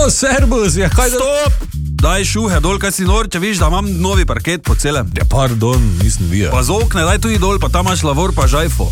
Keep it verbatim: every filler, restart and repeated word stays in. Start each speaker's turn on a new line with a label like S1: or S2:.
S1: O, servus, ja, kaj da...
S2: Stop! Daj šuhe dol, kaj si nor, če viš, da imam novi parket po celem.
S1: Ja, pardon, nisem videl.
S2: Pa z okne, daj tudi dol, pa tam imaš lavor pa žajfo.